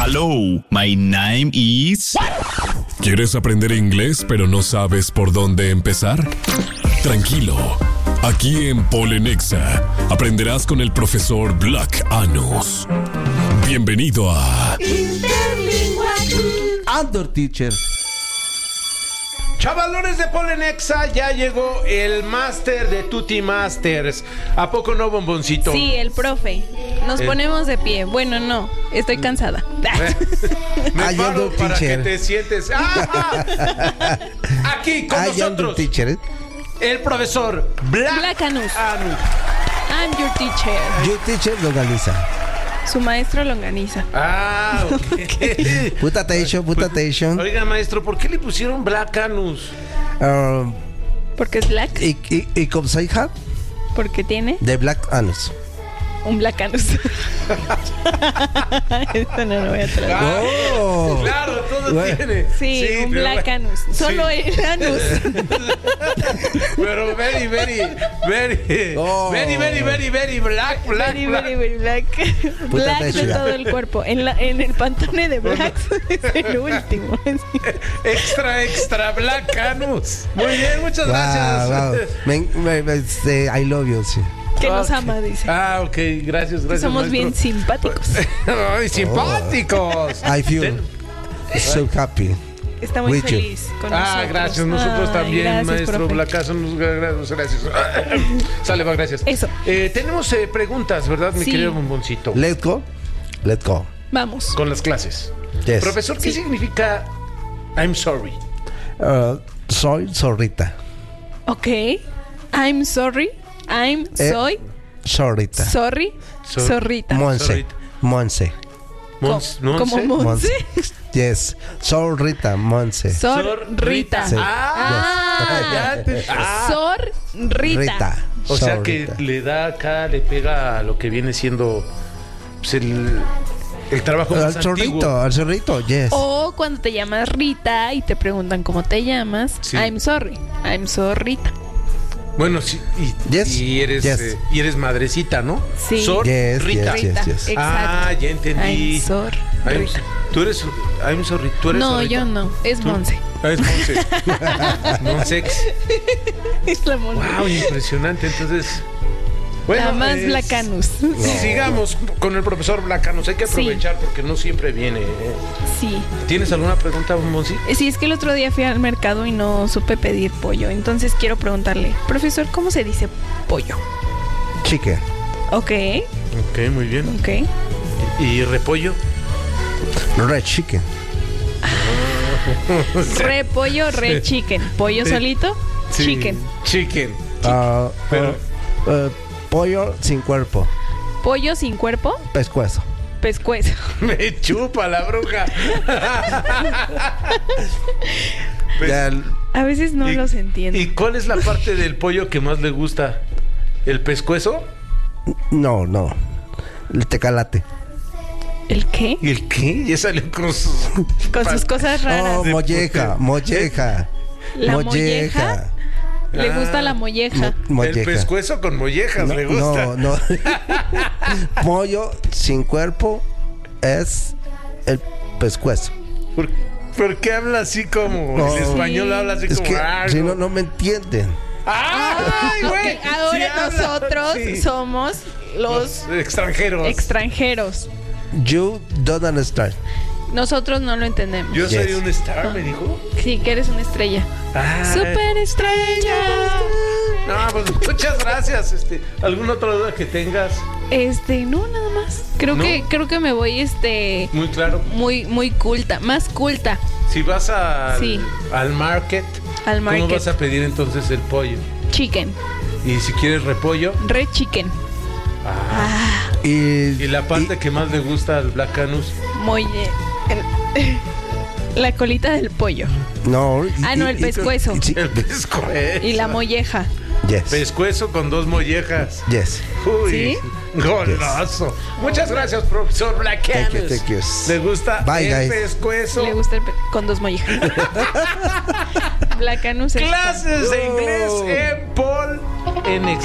Hello, my name is... ¿Quieres aprender inglés pero no sabes por dónde empezar? Tranquilo, aquí en Polenexa aprenderás con el profesor Black Anus. Bienvenido a Interlingual Andor Teacher. Chavalones de Polenexa, ya llegó el máster de Tutti Masters. ¿A poco no, bomboncito? Sí, el profe. Nos ponemos de pie. Bueno, no, estoy cansada. Me paro para que teacher. te sientes. Aquí con Andor nosotros Teacher. el profesor Black Anus. I'm your teacher. Your teacher longaniza. Su maestro longaniza. Ok. Put attention. Oiga, maestro, ¿por qué le pusieron Black Anus? Porque es black. Y como se hija Porque tiene de Black Anus. un Black Anus. Esto no lo voy a traer. Oh. Claro, todo Bueno. tiene. Sí, un pero Black bueno. Anus. Solo Sí. el anus. Pero very Oh. black. Very, very black. Puta Black de teacher. todo el cuerpo. En el pantone de Blacks es el último. Extra Black Anus. Muy bien, muchas gracias. Wow. I love you, sí. Que nos ama, dice. Ok, gracias. Somos bien maestro. simpáticos. Ay, simpáticos. I feel so happy. Está muy With you. feliz con nosotros. Gracias. Nosotros Ay, también, gracias, maestro profe. Blacazo. Gracias. Sale, va, gracias. Eso. Tenemos preguntas, ¿verdad, mi Sí. querido bomboncito? Let's go. Vamos. Con las clases. Yes. Profesor, ¿qué significa I'm sorry? Soy zorrita. Ok. I'm sorry. Soy Zorrita. sorry. Zorrita. Monse. Como Monse. Yes. Zorrita, Monse. Zorrita. Sí. Ya te- Zorrita. Rita. O sea que Zorrita. le da acá, le pega a lo que viene siendo pues, el trabajo más antiguo. Al zorrito, yes. O cuando te llamas Rita y te preguntan cómo te llamas, Sí. I'm sorry. I'm zorrita. Bueno, sí, Yes, y eres yes. y eres madrecita, ¿no? Sí. Yes, Rita. yes, Rita. yes. Exacto. Ya entendí. I'm sorry. Tú eres I'm sorry, tú eres No, Zorrita. yo no. Es ¿Tú? Monse. Es Monse. Monsex. Es la Monse. Wow, impresionante. Entonces, bueno, La más Blacanus. Sigamos con el profesor Blacanus. Hay que aprovechar porque no siempre viene. Sí. ¿Tienes alguna pregunta, Monsi? Sí, es que el otro día fui al mercado y no supe pedir pollo. Entonces quiero preguntarle, profesor, ¿cómo se dice pollo? Chicken. Ok, Ok, muy bien. ok. ¿Y repollo? Red chicken. Re pollo, re chicken. Pollo solito, chicken. Chicken. Pero pollo sin cuerpo. Pollo sin cuerpo, Pescuezo. pescuezo. Me chupa la bruja. Ya, A veces no los entiendo. ¿Y cuál es la parte del pollo que más le gusta? ¿El pescuezo? no. El tecalate. ¿El qué? ¿Y el qué? Ya salió con sus... Con sus cosas raras. Oh, molleja. ¿La molleja? Le gusta la molleja. El pescuezo con mollejas le gusta. No. Pollo sin cuerpo es el pescuezo. ¿Por qué habla así como No. el español habla así Es como que algo? si no me entienden. ¡Ay, güey! Ok, ahora Sí habla, nosotros sí. somos los extranjeros. extranjeros. You don't understand. Nosotros no lo entendemos. Yo soy Yes. un star, me dijo. Sí, que eres una estrella. Ay. Super estrella. No, pues muchas gracias. ¿Alguna otra duda que tengas? No, nada más. Creo ¿No? que me voy Muy claro. muy culta, más culta Si vas Sí. al market, al ¿cómo market. vas a pedir entonces el pollo? Chicken, Y si quieres repollo, red chicken. y la parte que más le gusta al Black Anus. La colita del pollo No. no, el pescuezo. Sí, El pescuezo. Y la molleja. yes. Pescuezo con 2 mollejas. Yes. Uy, ¿Sí? goloso. Muchas gracias, profesor Black Anus. Thank you. ¿Le gusta Bye, el guys. pescuezo? Le gusta con 2 mollejas. Blacanus. Clases de inglés en Paul en